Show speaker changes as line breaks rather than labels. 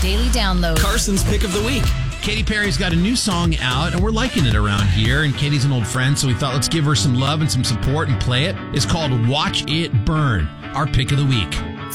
daily download.
Carson's Pick of the Week.
Katy Perry's got a new song out, and we're liking it around here. And Katie's an old friend, so we thought let's give her some love and some support and play it. It's called Watch It Burn, our pick of the week.